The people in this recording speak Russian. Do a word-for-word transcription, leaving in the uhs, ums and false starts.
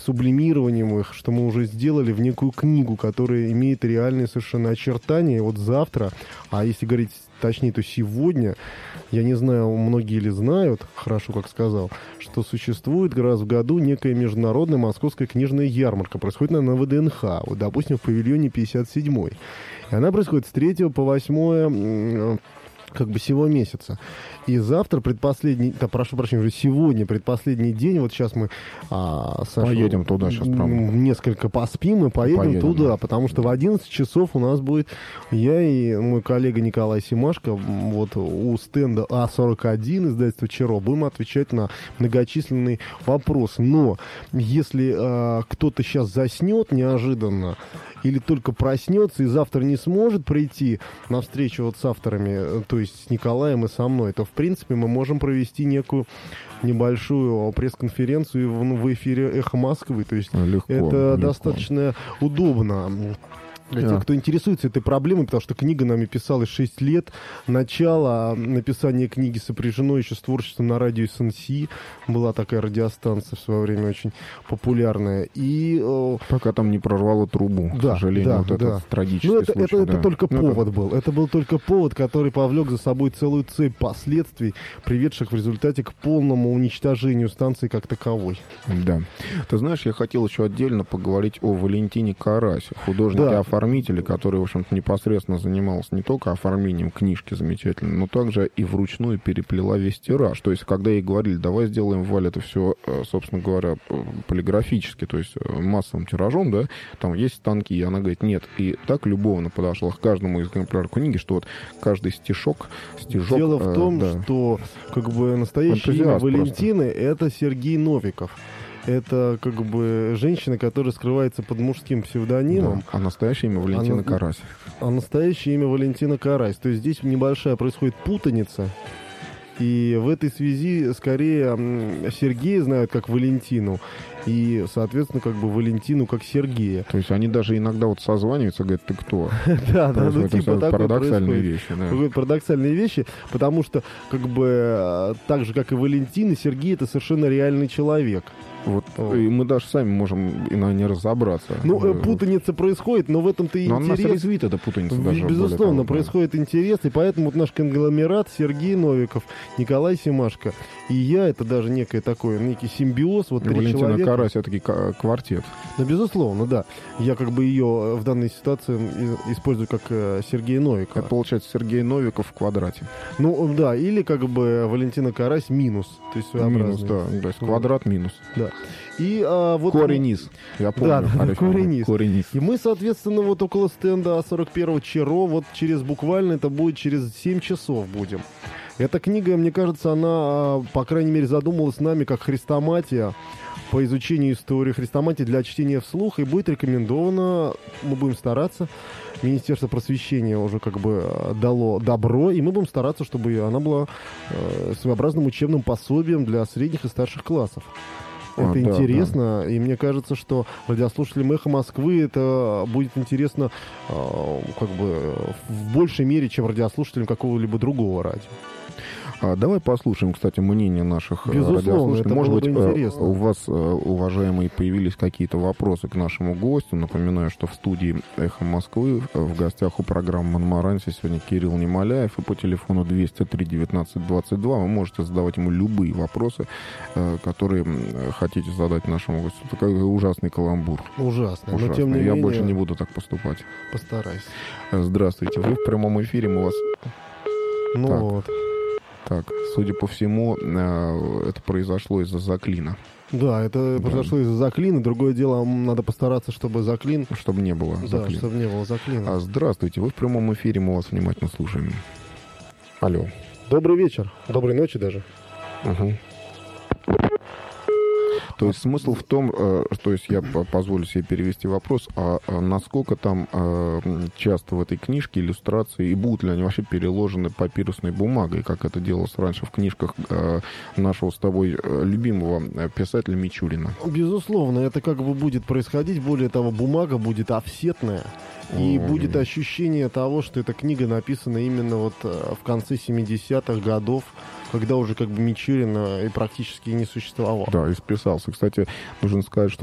сублимированием их, что мы уже сделали в некую книгу, которая имеет реальные совершенно очертания. И вот завтра, а если говорить точнее, то сегодня, я не знаю, многие ли знают, хорошо, как сказал, что существует раз в году некая международная московская книжная ярмарка. Происходит она на ВДНХ, вот, допустим, в павильоне пятьдесят седьмой. И она происходит с третьего по восьмое как бы сего месяца. И завтра предпоследний, да, прошу прощения, уже сегодня предпоследний день, вот сейчас мы а, Саша, поедем туда сейчас, правда. Несколько поспим и поедем, поедем туда, да. Потому что в одиннадцать часов у нас будет я и мой коллега Николай Семашко вот у стенда А сорок один издательства ЧАРО будем отвечать на многочисленные вопросы. Но если а, кто-то сейчас заснет неожиданно или только проснется и завтра не сможет прийти на встречу вот с авторами, то есть с Николаем и со мной, то, в принципе, мы можем провести некую небольшую пресс-конференцию в, в эфире «Эхо Москвы». То есть легко, это легко. Достаточно удобно. Для тех, кто интересуется этой проблемой, потому что книга нами писалась шесть лет. Начало написания книги сопряжено еще с творчеством на радио СНС. Была такая радиостанция в свое время очень популярная. И, пока там не прорвало трубу, да, к сожалению, да, вот да. этот трагический ну, это, случай. Это, да. это только ну, повод это... был. Это был только повод, который повлек за собой целую цепь последствий, приведших в результате к полному уничтожению станции как таковой. Да. Ты знаешь, я хотел еще отдельно поговорить о Валентине Карасе, художнике-оформителе, который, в общем-то, непосредственно занимался не только оформлением книжки замечательной, но также и вручную переплела весь тираж. То есть, когда ей говорили, давай сделаем, Валь, это все, собственно говоря, полиграфически, то есть массовым тиражом, да, там есть станки, и она говорит, нет. И так любовно подошла к каждому экземпляру книги, что вот каждый стишок, стишок... Дело в том, э, да. что как бы настоящее имя Валентины — это Сергей Новиков. Это как бы женщина, которая скрывается под мужским псевдонимом. Да. А настоящее имя Валентина а, Карась. А настоящее имя Валентина Карась. То есть здесь небольшая происходит путаница. И в этой связи скорее Сергея знают как Валентину. И, соответственно, как бы Валентину как Сергея. То есть они даже иногда вот созваниваются, говорят, ты кто? Да, да, ну типа парадоксальные вещи. Парадоксальные вещи, потому что как бы так же, как и Валентина, Сергей — это совершенно реальный человек. Вот, и мы даже сами можем иногда не разобраться. Ну, путаница происходит, но в этом-то и но интерес. Но она нас эта путаница даже. Безусловно, происходит интерес, и поэтому вот наш конгломерат Сергей Новиков, Николай Семашко и я, это даже некое такое, некий симбиоз, вот три Валентина человека. Карась все-таки квартет. Ну, безусловно, да. Я как бы ее в данной ситуации использую как Сергея Новикова. Это получается Сергей Новиков в квадрате. Ну, да, или как бы Валентина Карась минус. То есть минус, да, то есть квадрат минус. Да. И, а, вот корень низ, я помню. Да, да, корень низ. корень низ. И мы, соответственно, вот около стенда А сорок один ЧАРО, вот через буквально, это будет через семь часов будем. Эта книга, мне кажется, она, по крайней мере, задумалась нами как хрестоматия по изучению истории, хрестоматия для чтения вслух, и будет рекомендована, мы будем стараться, Министерство просвещения уже как бы дало добро, и мы будем стараться, чтобы она была э, своеобразным учебным пособием для средних и старших классов. Это а, интересно, да, да. И мне кажется, что радиослушателям «Эхо Москвы» это будет интересно э, как бы в большей мере, чем радиослушателям какого-либо другого радио. А давай послушаем, кстати, мнение наших Безусловно, радиослушателей. Может быть, интересно. у вас, уважаемые, появились какие-то вопросы к нашему гостю. Напоминаю, что в студии «Эхо Москвы» в гостях у программы «Монмаранси» сегодня Кирилл Немоляев. И по телефону двести три девятнадцать двадцать два вы можете задавать ему любые вопросы, которые хотите задать нашему гостю. Такой ужасный каламбур. Ужасный. Ужасный. Но, тем не Я менее, больше не буду так поступать. Постарайся. Здравствуйте. Вы в прямом эфире, мы вас... Ну так. вот. Так, судя по всему, это произошло из-за заклина. Да, это да. произошло из-за заклина. Другое дело, надо постараться, чтобы заклин... Чтобы не было да, заклина. чтобы не было заклина. А, здравствуйте, вы в прямом эфире, мы вас внимательно слушаем. Алло. Добрый вечер. Доброй ночи даже. Угу. То есть смысл в том, то есть я позволю себе перевести вопрос, а насколько там часто в этой книжке иллюстрации, и будут ли они вообще переложены папирусной бумагой, как это делалось раньше в книжках нашего с тобой любимого писателя Мичурина? Безусловно, это как бы будет происходить, более того, бумага будет офсетная. И mm-hmm. будет ощущение того, что эта книга написана именно вот в конце семидесятых годов, когда уже как бы Мичурина и практически не существовал. Да, и списался. Кстати, нужно сказать, что